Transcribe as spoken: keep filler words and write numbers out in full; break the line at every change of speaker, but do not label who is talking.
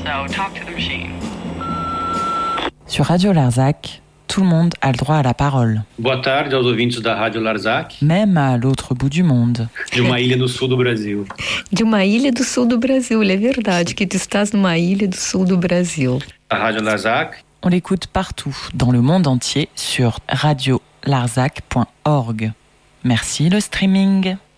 so talk to the machine.
Sur Radio Larzac, tout le monde a le droit à la parole.
Boa tarde aos ouvintes da Rádio Larzac.
Même à l'autre bout du monde.
De uma ilha no sul do Brasil.
De uma ilha do sul do Brasil, é verdade que tu estás numa ilha do sul do Brasil.
A Rádio Larzac.
On l'écoute partout, dans le monde entier, sur radio larzac point org. Merci le streaming.